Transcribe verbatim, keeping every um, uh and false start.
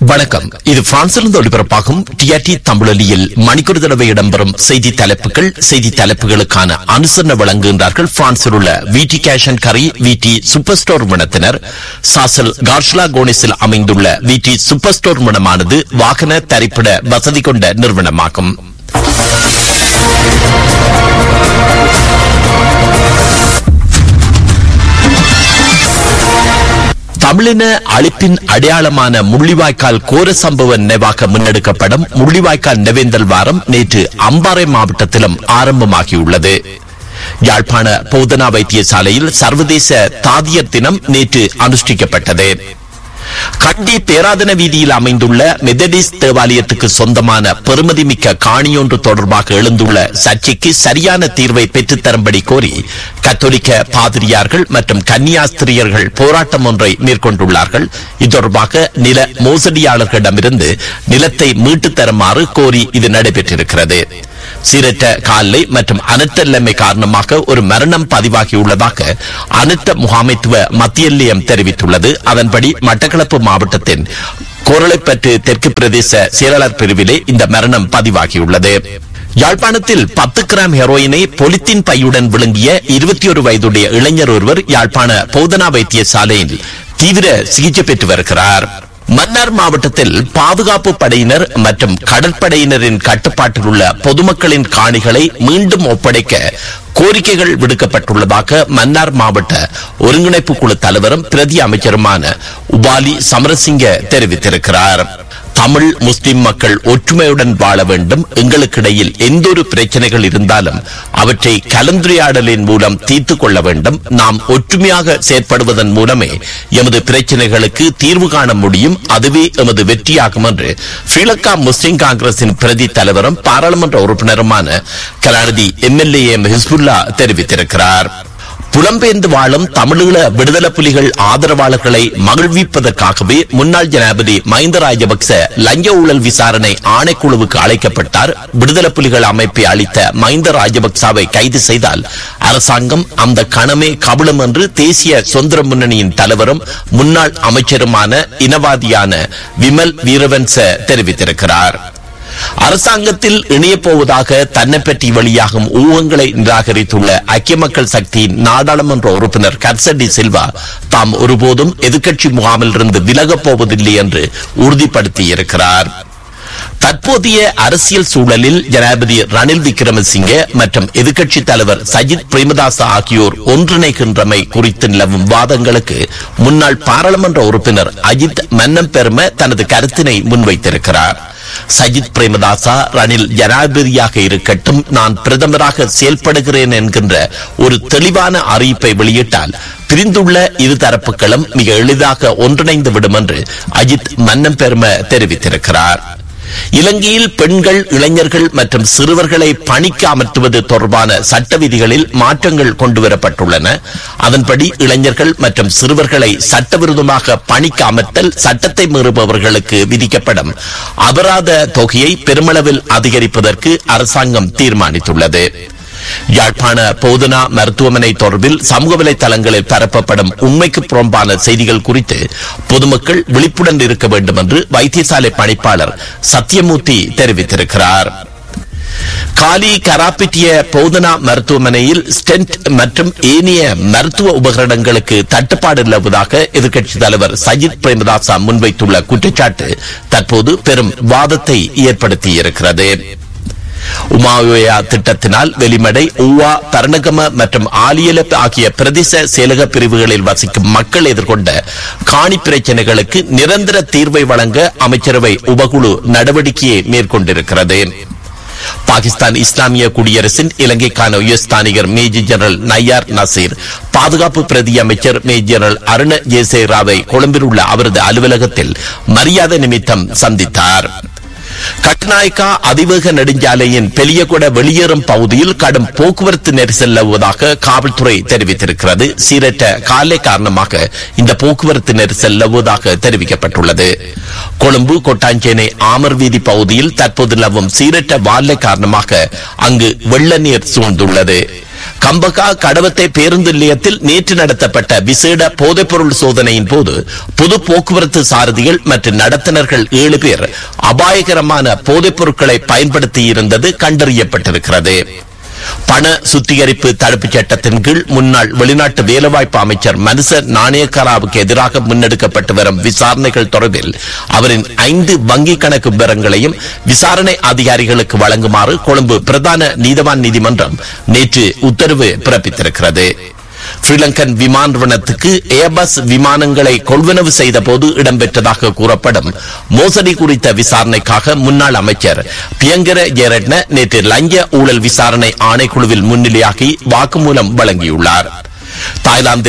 வணக்கம். இது பிரான்சிலிருந்து ஒளிபரப்பாகும் டிஆர்டி தமிழொலியில் மணிக்கூர் தடவை இடம்பெறும் செய்தி தலைப்புகள். செய்தி தலைப்புகளுக்கான அனுசரணை வழங்குகின்றார்கள் பிரான்சில் உள்ள விடி கேஷ் அண்ட் கரி விடி சூப்பர் ஸ்டோர் நிறுவனத்தினர். சாசல் கார்ஷ்லா கோனிஸில் அமைந்துள்ள விடி சூப்பர் ஸ்டோர் நிறுவனமானது வாகன தரிப்பிட வசதி கொண்ட நிறுவனமாகும். தமிழின அழிப்பின் அடையாளமான முள்ளிவாய்க்கால் கோர சம்பவ நினைவாக முன்னெடுக்கப்படும் முள்ளிவாய்க்கால் நினைவேந்தல் வாரம் நேற்று அம்பாறை மாவட்டத்திலும் ஆரம்பமாகியுள்ளது. யாழ்ப்பாண போதனா வைத்தியசாலையில் சர்வதேச தாதியர் தினம் நேற்று அனுஷ்டிக்கப்பட்டது. கண்டி பேராதன வீதியில் அமைந்துள்ள மெதடிஸ் தேவாலயத்துக்கு சொந்தமான பெருமதிமிக்க காணியொன்று தொடர்பாக எழுந்துள்ள சர்ச்சைக்கு சரியான தீர்வை பெற்றுத்தரும்படி கோரி கத்தோலிக்க பாதிரியார்கள் மற்றும் கன்னியாஸ்திரியர்கள் போராட்டம் ஒன்றை மேற்கொண்டுள்ளார்கள். இது தொடர்பாக நில மோசடியாளர்களிடமிருந்து நிலத்தை மீட்டு தருமாறு கோரி இது நடைபெற்றிருக்கிறது. சீரற்ற காலை மற்றும் அனர்த்தநிலைமை காரணமாக ஒரு மரணம் பதிவாகியுள்ளதாக அனர்த்த முகாமைத்துவ மத்திய நிலையம் தெரிவித்துள்ளது. அதன்படி மட்டக்களப்பு மாவட்டத்தின் கோரளைப்பற்று தெற்கு பிரதேச செயலாளர் பிரிவிலே இந்த மரணம் பதிவாகியுள்ளது. யாழ்ப்பாணத்தில் பத்து கிராம் ஹெரோயினை பொலித்தீன் பையுடன் விழுங்கிய இருபத்தி ஒரு வயதுடைய இளைஞர் ஒருவர் யாழ்ப்பாண போதனா வைத்தியசாலையில் தீவிர சிகிச்சை பெற்று வருகிறார். மன்னார் மாவட்டத்தில் பாதுகாப்பு படையினர் மற்றும் கடற்படையினரின் கட்டுப்பாட்டில் உள்ள பொதுமக்களின் காணிகளை மீண்டும் ஒப்படைக்க கோரிக்கைகள் விடுக்கப்பட்டுள்ளதாக மன்னார் மாவட்ட ஒருங்கிணைப்பு குழு தலைவரும் பிரதி அமைச்சருமான உபாலி சமரசிங்க தெரிவித்திருக்கிறார். தமிழ் முஸ்லிம் மக்கள் ஒற்றுமையுடன் வாழ வேண்டும். எங்களுக்கிடையில் எந்த ஒரு பிரச்சனைகள் இருந்தாலும் அவற்றை கலந்துரையாடலின் மூலம் தீர்த்து கொள்ள வேண்டும். நாம் ஒற்றுமையாக செயற்படுவதன் மூலமே எமது பிரச்சனைகளுக்கு தீர்வு காண முடியும். அதுவே எமது வெற்றியாகும் என்று ஸ்ரீலங்கா முஸ்லிம் காங்கிரசின் பிரதி தலைவரும் பாராளுமன்ற உறுப்பினருமான கலாநிதி எம்எல்ஏ எம் ஹிஸ்புல்லா தெரிவித்திருக்கிறார். புலம்பெயர்ந்து வாழும் தமிழீழ விடுதலை புலிகள் ஆதரவாளர்களை மகிழ்விப்பதற்காகவே முன்னாள் ஜனாதிபதி மஹிந்த ராஜபக்ச லஞ்ச ஊழல் விசாரணை ஆணைக்குழுவுக்கு அழைக்கப்பட்டார். விடுதலை புலிகள் அமைப்பை அளித்த மஹிந்த ராஜபக்சவை கைது செய்தால் அரசாங்கம் அந்த கணமே கபலம் என்று தேசிய சுதந்திர முன்னணியின் தலைவரும் முன்னாள் அமைச்சருமான இனவாதியான விமல் வீரவன்ச தெரிவித்திருக்கிறார். அரசாங்கத்தில் இணைய போவதாக தன்னை பற்றி வெளியாகும் ஊகங்களை நிராகரித்துள்ள ஐக்கிய மக்கள் சக்தியின் நாடாளுமன்ற உறுப்பினர் கர்சடி சில்வா தாம் ஒருபோதும் எதிர்க்கட்சி முகாமில் இருந்து விலகப் போவதில்லை என்று உறுதிப்படுத்தியிருக்கிறார். தற்போதைய அரசியல் சூழலில் ஜனாதிபதி ரணில் விக்ரமசிங்கே மற்றும் எதிர்க்கட்சி தலைவர் சஜித் பிரேமதாச ஆகியோர் ஒன்றிணைகின்றமை குறித்து நிலவும் வாதங்களுக்கு முன்னாள் பாராளுமன்ற உறுப்பினர் அஜித் மன்னம் பெரும தனது கருத்தினை முன்வைத்திருக்கிறார். சஜித் பிரேமதாசா ரணில் ஜனாதிபதியாக இருக்கட்டும், நான் பிரதமராக செயல்படுகிறேன் என்கின்ற ஒரு தெளிவான அறிவிப்பை வெளியிட்டால் பிரிந்துள்ள இரு தரப்புகளும் மிக எளிதாக ஒன்றிணைந்து விடும் என்று அஜித் மன்னம் பெரும தெரிவித்திருக்கிறார். இலங்கையில் பெண்கள், இளைஞர்கள் மற்றும் சிறுவர்களை பணிக்கு அமர்த்துவது தொடர்பான சட்ட விதிகளில் மாற்றங்கள் கொண்டுவரப்பட்டுள்ளன. அதன்படி இளைஞர்கள் மற்றும் சிறுவர்களை சட்டவிரோதமாக பணிக்கு அமர்த்தல் சட்டத்தை மீறுபவர்களுக்கு விதிக்கப்படும் அபராத தொகையை பெருமளவில் அதிகரிப்பதற்கு அரசாங்கம் தீர்மானித்துள்ளது. யாழ்ப்பாண போதனா மருத்துவமனை தொடர்பில் சமூக வலைதளங்களில் பரப்பப்படும் உண்மைக்கு புறம்பான செய்திகள் குறித்து பொதுமக்கள் விழிப்புடன் இருக்க வேண்டும் என்று வைத்தியசாலை பணிப்பாளர் சத்தியமூர்த்தி தெரிவித்திருக்கிறார். காலி கராப்பிட்டிய போதனா மருத்துவமனையில் ஸ்டென்ட் மற்றும் ஏனைய மருத்துவ உபகரணங்களுக்கு தட்டுப்பாடு நிலவுவதாக எதிர்க்கட்சி தலைவர் சஜித் பிரேமதாசா முன்வைத்துள்ள குற்றச்சாட்டு தற்போது பெரும் வாதத்தை ஏற்படுத்தியிருக்கிறது. உமாயோயா திட்டத்தினால் வெளிமடை, ஊவா, பரணகம மற்றும் ஆலியல ஆகிய பிரதேச செயலக பிரிவுகளில் வசிக்கும் மக்கள் எதிர்கொண்ட காணி பிரச்சனைகளுக்கு நிரந்தர தீர்வை வழங்க அமைச்சரவை உபகுழு நடவடிக்கையை மேற்கொண்டிருக்கிறது. பாகிஸ்தான் இஸ்லாமிய குடியரசின் இலங்கைக்கான உயர்ஸ்தானிகர் மேஜர் ஜெனரல் நய்யார் நசீர் பாதுகாப்பு பிரதி அமைச்சர் மேஜர் ஜெனரல் அருண ஜெயசேகராவை கொழும்பில் உள்ள அவரது அலுவலகத்தில் மரியாதை நிமித்தம் சந்தித்தார். கட்நாயக்கா அதிவேக நெடுஞ்சாலையின் பெலியகொட வெளியேறும் பகுதியில் கடும் போக்குவரத்து நெரிசல் நிலவுவதாக காவல்துறை தெரிவித்திருக்கிறது. சீரற்ற காலை காரணமாக இந்த போக்குவரத்து நெரிசல் நிலவுவதாக தெரிவிக்கப்பட்டுள்ளது. கொழும்பு கொட்டாஞ்சேனை ஆமர் வீதி பகுதியில் தற்போது நிலவும் சீரற்ற வால்லை காரணமாக அங்கு வெள்ள நீர் சூழ்ந்துள்ளது. கம்பகா கடவத்தை பேருந்து நிலையத்தில் நேற்று நடத்தப்பட்ட விசேட போதைப்பொருள் சோதனையின் போது பொது போக்குவரத்து சாரதிகள் மற்றும் நடத்துனர்கள் ஏழு பேர் அபாயகரமான போதைப் பொருட்களை பயன்படுத்தியிருந்தது கண்டறியப்பட்டிருக்கிறது. பண சுத்திகரிப்பு தடுப்புச் சட்டத்தின் கீழ் முன்னாள் வெளிநாட்டு வேலைவாய்ப்பு அமைச்சர் மனுச நாணயக்காராவுக்கு எதிராக முன்னெடுக்கப்பட்டு வரும் விசாரணைகள் தொடர்பில் அவரின் ஐந்து வங்கி கணக்கு விவரங்களையும் விசாரணை அதிகாரிகளுக்கு வழங்குமாறு கொழும்பு பிரதான நீதவான் நீதிமன்றம் நேற்று உத்தரவு பிறப்பித்திருக்கிறது. ஸ்ரீலங்கன் விமான நிறுவனத்துக்கு ஏர்பஸ் விமானங்களை கொள்வனவு செய்த போது இடம்பெற்றதாக கூறப்படும் மோசடி குறித்த விசாரணைக்காக முன்னாள் அமைச்சர் பியங்கர ஜெயரட்ன நேற்று லஞ்ச ஊழல் விசாரணை ஆணைக்குழுவில் முன்னிலையாகி வாக்குமூலம் வழங்கியுள்ளார். தாய்லாந்து